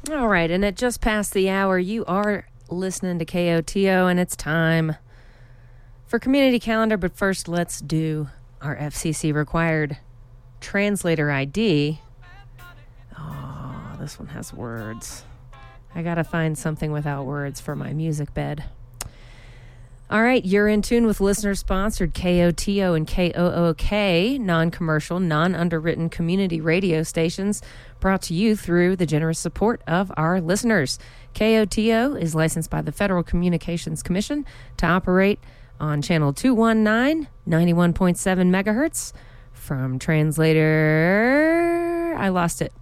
All right, and at just past the hour, you are listening to KOTO, and it's time for Community Calendar. But first, let's do our FCC required translator ID. Oh, this one has words. I gotta find something without words for my music bed. All right, you're in tune with listener-sponsored KOTO and KOOK, non-commercial, non-underwritten community radio stations brought to you through the generous support of our listeners. KOTO is licensed by the Federal Communications Commission to operate on channel 219, 91.7 megahertz. From translator... I lost it.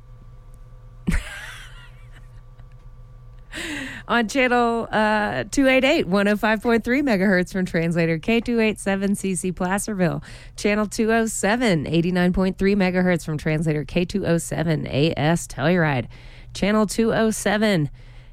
On channel 288, 105.3 megahertz from translator K287CC Placerville. Channel 207, 89.3 megahertz from translator K207 AS Telluride. Channel 207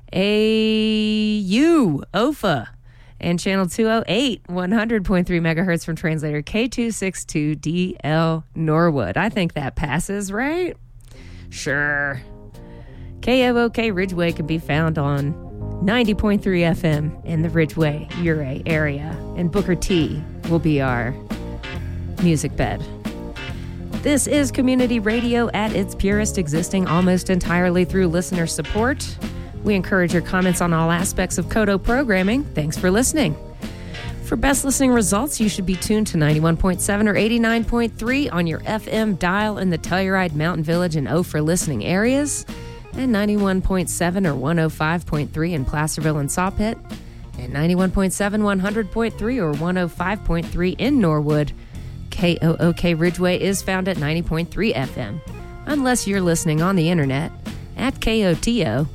AU OFA. And channel 208, 100.3 megahertz from translator K262DL Norwood. I think that passes, right? Sure. KOOK Ridgeway can be found on 90.3 FM in the Ridgeway, Uray area. And Booker T will be our music bed. This is community radio at its purest, existing almost entirely through listener support. We encourage your comments on all aspects of KOTO programming. Thanks for listening. For best listening results, you should be tuned to 91.7 or 89.3 on your FM dial in the Telluride, Mountain Village, and Ophir listening areas, and 91.7 or 105.3 in Placerville and Sawpit, and 91.7, 100.3 or 105.3 in Norwood. KOOK Ridgeway is found at 90.3 FM, unless you're listening on the internet at KOTO.org.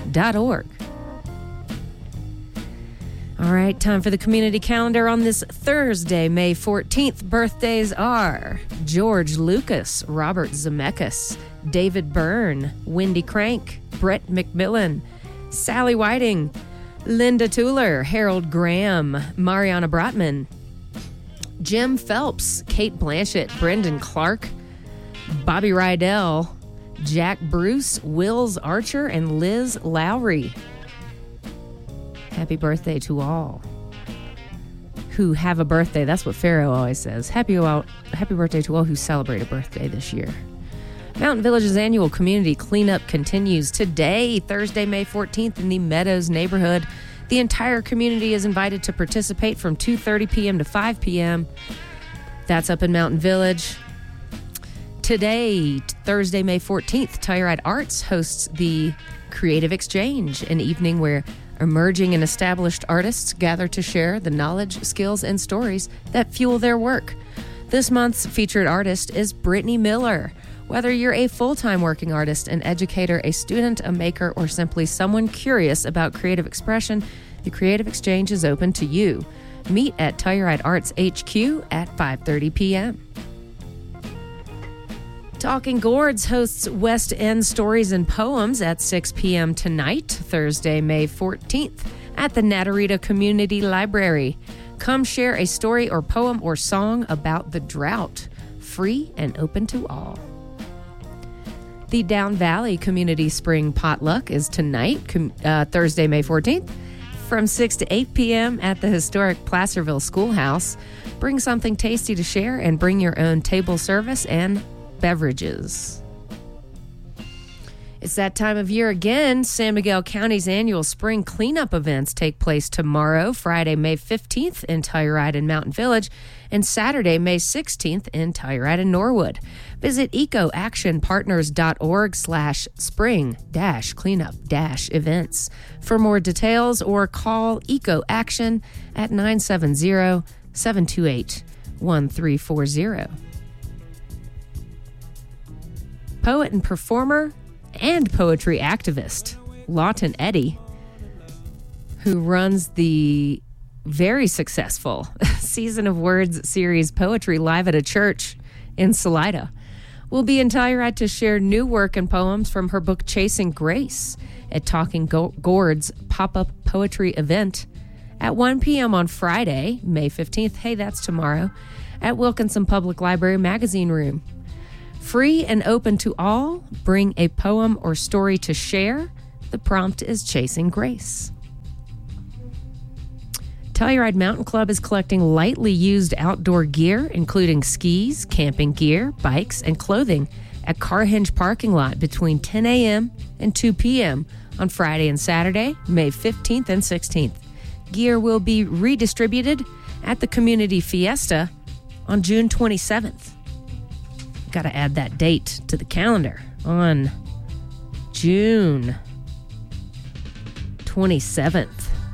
All right, time for the community calendar on this Thursday, May 14th. Birthdays are George Lucas, Robert Zemeckis, David Byrne, Wendy Crank, Brett McMillan, Sally Whiting, Linda Tuller, Harold Graham, Mariana Brotman, Jim Phelps, Kate Blanchett, Brendan Clark, Bobby Rydell, Jack Bruce, Wills Archer, and Liz Lowry. Happy birthday to all who have a birthday. That's what Pharaoh always says. Happy birthday to all who celebrate a birthday this year. Mountain Village's annual community cleanup continues today, Thursday, May 14th, in the Meadows neighborhood. The entire community is invited to participate from 2:30 p.m. to 5 p.m. That's up in Mountain Village. Today, Thursday, May 14th, Telluride Arts hosts the Creative Exchange, an evening where emerging and established artists gather to share the knowledge, skills, and stories that fuel their work. This month's featured artist is Brittany Miller. Whether you're a full-time working artist, an educator, a student, a maker, or simply someone curious about creative expression, the Creative Exchange is open to you. Meet at Telluride Arts HQ at 5:30 p.m. Talking Gourds hosts West End Stories and Poems at 6 p.m. tonight, Thursday, May 14th, at the Natarita Community Library. Come share a story or poem or song about the drought. Free and open to all. The Down Valley Community Spring Potluck is tonight, Thursday, May 14th, from 6 to 8 p.m. at the historic Placerville Schoolhouse. Bring something tasty to share and bring your own table service and beverages. It's that time of year again. San Miguel County's annual spring cleanup events take place tomorrow, Friday, May 15th in Telluride and Mountain Village, and Saturday, May 16th in Telluride and Norwood. Visit ecoaction.org/spring-cleanup-events for more details, or call Eco Action at 970-728-1340. Poet and performer and poetry activist Lawton Eddy, who runs the very successful Season of Words series Poetry Live at a Church in Salida, will be in Telluride to share new work and poems from her book Chasing Grace at Talking Gourds pop-up poetry event at 1 p.m. on Friday, May 15th. Hey, that's tomorrow, at Wilkinson Public Library Magazine Room. Free and open to all. Bring a poem or story to share. The prompt is Chasing Grace. Telluride Mountain Club is collecting lightly used outdoor gear, including skis, camping gear, bikes, and clothing at Carhenge parking lot between 10 a.m. and 2 p.m. on Friday and Saturday, May 15th and 16th. Gear will be redistributed at the Community Fiesta on June 27th. Got to add that date to the calendar on June 27th.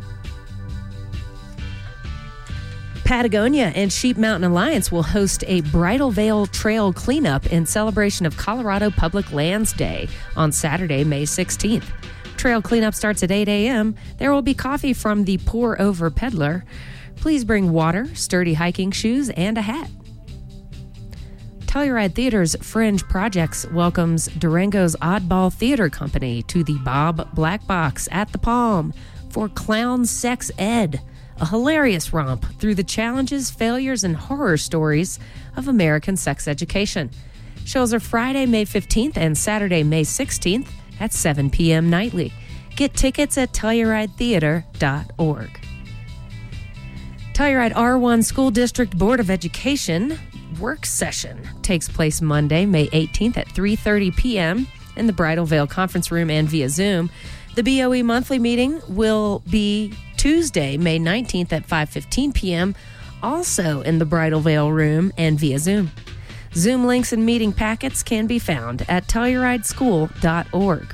Patagonia and Sheep Mountain Alliance will host a Bridal Veil Trail cleanup in celebration of Colorado Public Lands Day on Saturday, May 16th. Trail cleanup starts at 8 a.m. There will be coffee from the Pour Over Peddler. Please bring water, sturdy hiking shoes, and a hat. Telluride Theater's Fringe Projects welcomes Durango's Oddball Theater Company to the Bob Black Box at the Palm for Clown Sex Ed, a hilarious romp through the challenges, failures, and horror stories of American sex education. Shows are Friday, May 15th and Saturday, May 16th at 7 p.m. nightly. Get tickets at TellurideTheater.org. Telluride R1 School District Board of Education work session takes place Monday, May 18th at 3:30 p.m. in the Bridal Veil Conference Room and via Zoom. The BOE monthly meeting will be Tuesday, May 19th at 5:15 p.m., also in the Bridal Veil Room and via Zoom. Zoom links and meeting packets can be found at TellurideSchool.org.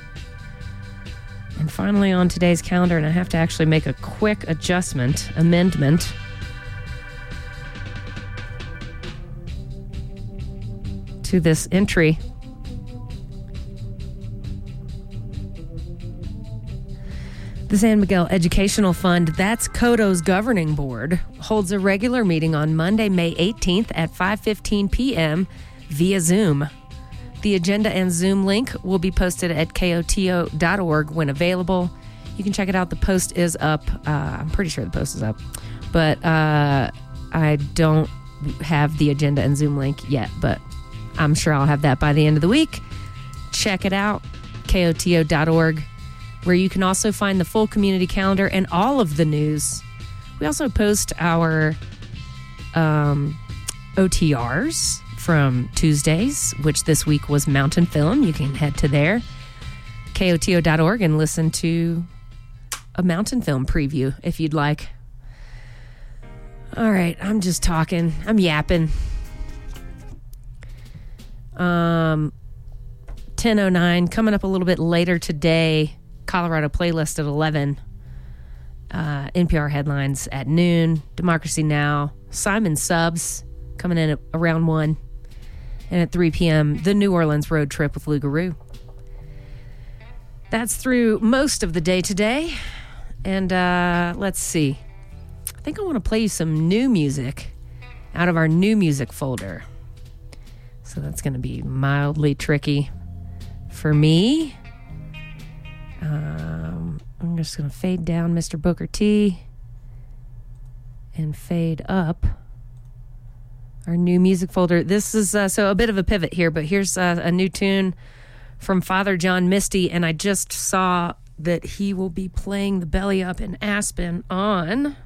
And finally on today's calendar, and I have to actually make a quick amendment. To this entry. The San Miguel Educational Fund, that's CODO's governing board, holds a regular meeting on Monday, May 18th at 5:15 p.m. via Zoom. The agenda and Zoom link will be posted at koto.org when available. You can check it out. The post is up. I'm pretty sure the post is up, but I don't have the agenda and Zoom link yet, but I'm sure I'll have that by the end of the week. Check it out, koto.org, where you can also find the full community calendar and all of the news. We also post our OTRs from Tuesdays, which this week was Mountain Film. You can head to there, koto.org, and listen to a Mountain Film preview if you'd like. All right, I'm just talking. I'm yapping. 10:09, coming up a little bit later today, Colorado Playlist at 11, NPR headlines at noon, Democracy Now!, Simon Subs coming in at around 1, and at 3 p.m., the New Orleans road trip with Lou Garou. That's through most of the day today, and let's see. I think I want to play you some new music out of our new music folder. So that's going to be mildly tricky for me. I'm just going to fade down Mr. Booker T and fade up our new music folder. This is so a bit of a pivot here, but here's a new tune from Father John Misty, and I just saw that he will be playing the Belly Up in Aspen on...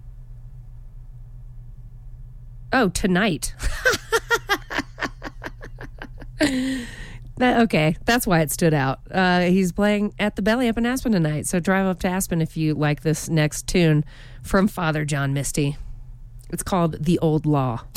tonight. Okay, that's why it stood out. He's playing at the Belly Up in Aspen tonight, so drive up to Aspen if you like this next tune from Father John Misty. It's called The Old Law.